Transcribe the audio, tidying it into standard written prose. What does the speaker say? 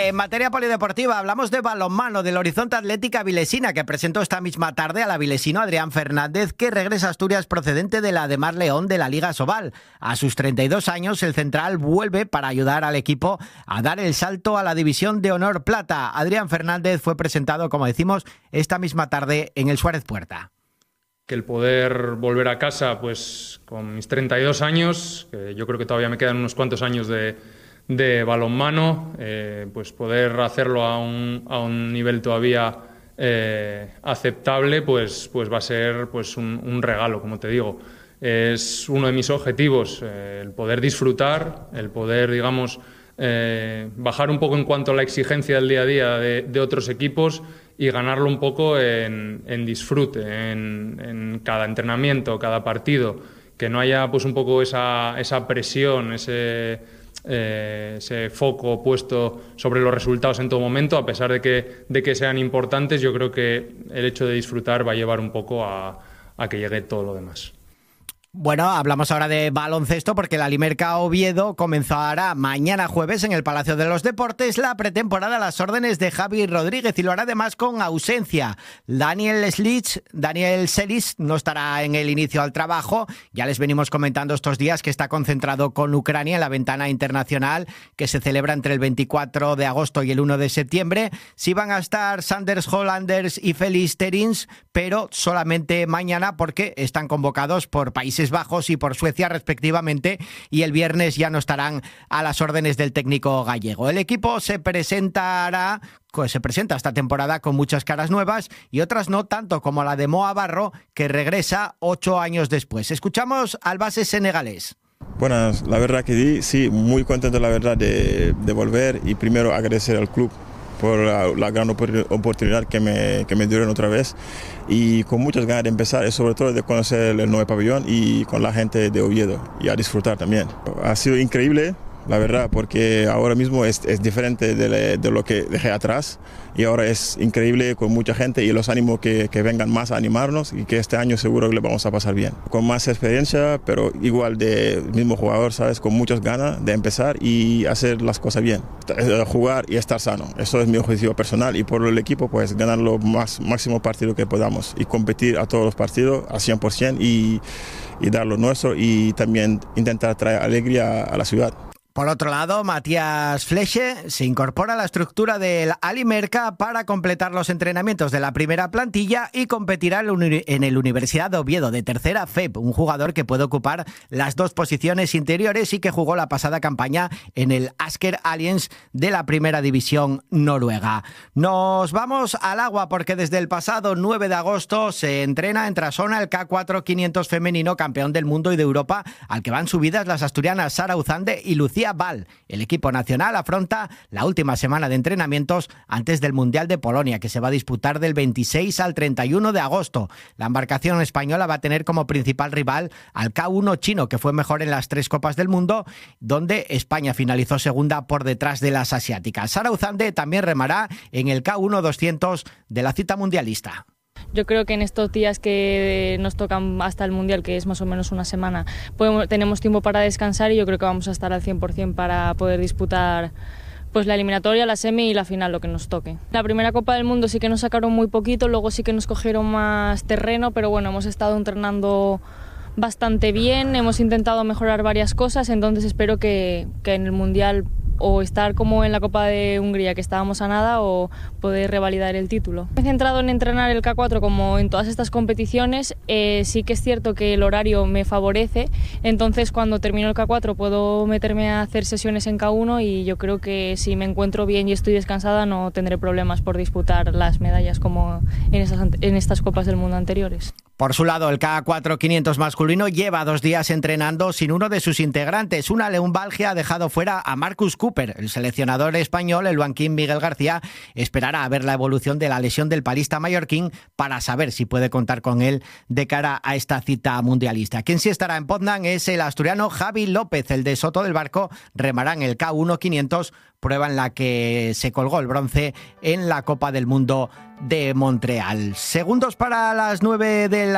En materia polideportiva hablamos de balonmano del Horizonte Atlética Vilesina, que presentó esta misma tarde al avilesino Adrián Fernández, que regresa a Asturias procedente de la Ademar León de la Liga Sobal. A sus 32 años, el central vuelve para ayudar al equipo a dar el salto a la División de Honor Plata. Adrián Fernández fue presentado, como decimos, esta misma tarde en el Suárez Puerta. Que el poder volver a casa, pues con mis 32 años, que yo creo que todavía me quedan unos cuantos años de balonmano, pues poder hacerlo a un nivel todavía aceptable, pues va a ser pues un regalo, como te digo. Es uno de mis objetivos, el poder disfrutar, el poder, digamos, bajar un poco en cuanto a la exigencia del día a día de otros equipos y ganarlo un poco en disfrute, en cada entrenamiento, cada partido, que no haya pues un poco esa presión, ese foco puesto sobre los resultados en todo momento, a pesar de que sean importantes. Yo creo que el hecho de disfrutar va a llevar un poco a que llegue todo lo demás. Bueno, hablamos ahora de baloncesto porque la Limerca Oviedo comenzará mañana jueves en el Palacio de los Deportes la pretemporada a las órdenes de Javi Rodríguez, y lo hará además con ausencia. Daniel Selis no estará en el inicio al trabajo. Ya les venimos comentando estos días que está concentrado con Ucrania en la ventana internacional que se celebra entre el 24 de agosto y el 1 de septiembre. Sí van a estar Sanders Hollanders y Félix Terins, pero solamente mañana porque están convocados por Países Bajos y por Suecia respectivamente, y el viernes ya no estarán a las órdenes del técnico gallego. El equipo se presenta esta temporada con muchas caras nuevas y otras no tanto, como la de Moa Barro, que regresa 8 años después. Escuchamos al base senegalés. Bueno, la verdad que sí, muy contento la verdad de volver, y primero agradecer al club por la gran oportunidad que me dieron otra vez, y con muchas ganas de empezar, y sobre todo de conocer el nuevo pabellón y con la gente de Oviedo, y a disfrutar también. Ha sido increíble, la verdad, porque ahora mismo es diferente de lo que dejé atrás, y ahora es increíble con mucha gente, y los ánimos que vengan más a animarnos, y que este año seguro que le vamos a pasar bien. Con más experiencia, pero igual de mismo jugador, ¿sabes? Con muchas ganas de empezar y hacer las cosas bien. Jugar y estar sano. Eso es mi objetivo personal, y por el equipo, pues ganar lo máximo partido que podamos y competir a todos los partidos al 100% y dar lo nuestro, y también intentar traer alegría a la ciudad. Por otro lado, Matías Fleche se incorpora a la estructura del Alimerca para completar los entrenamientos de la primera plantilla y competirá en el Universidad de Oviedo de tercera FEP, un jugador que puede ocupar las dos posiciones interiores y que jugó la pasada campaña en el Asker Aliens de la primera división noruega. Nos vamos al agua porque desde el pasado 9 de agosto se entrena en Trasona el K4 500 femenino, campeón del mundo y de Europa, al que van subidas las asturianas Sara Uzande y Lucía Val. El equipo nacional afronta la última semana de entrenamientos antes del Mundial de Polonia, que se va a disputar del 26 al 31 de agosto. La embarcación española va a tener como principal rival al K1 chino, que fue mejor en las 3 Copas del Mundo, donde España finalizó segunda por detrás de las asiáticas. Sara Uzande también remará en el K1 200 de la cita mundialista. Yo creo que en estos días que nos tocan hasta el Mundial, que es más o menos una semana, tenemos tiempo para descansar, y yo creo que vamos a estar al 100% para poder disputar pues la eliminatoria, la semi y la final, lo que nos toque. La primera Copa del Mundo sí que nos sacaron muy poquito, luego sí que nos cogieron más terreno, pero bueno, hemos estado entrenando bastante bien, hemos intentado mejorar varias cosas, entonces espero que en el Mundial o estar como en la Copa de Hungría, que estábamos a nada, o poder revalidar el título. Me he centrado en entrenar el K4 como en todas estas competiciones. Sí que es cierto que el horario me favorece, entonces cuando termino el K4 puedo meterme a hacer sesiones en K1, y yo creo que si me encuentro bien y estoy descansada no tendré problemas por disputar las medallas como en estas Copas del Mundo anteriores. Por su lado, el K4 500 masculino lleva 2 días entrenando sin uno de sus integrantes. Una lumbalgia ha dejado fuera a Marcus Cooper. El seleccionador español, el banquín Miguel García, esperará a ver la evolución de la lesión del palista mallorquín para saber si puede contar con él de cara a esta cita mundialista. Quien sí estará en Poznan es el asturiano Javi López. El de Soto del Barco remará en el K1 500, prueba en la que se colgó el bronce en la Copa del Mundo de Montreal. Segundos para las 9 de la